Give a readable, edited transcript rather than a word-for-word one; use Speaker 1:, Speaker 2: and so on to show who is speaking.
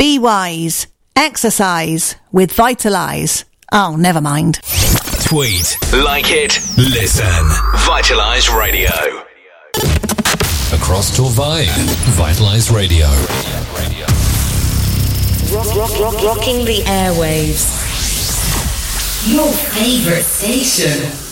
Speaker 1: Be wise. Exercise with Vitalise. Oh, never mind.
Speaker 2: Tweet, like it, listen. Vitalise Radio. Across Torvay, Vitalise Radio.
Speaker 3: Rocking the airwaves. Your favourite station.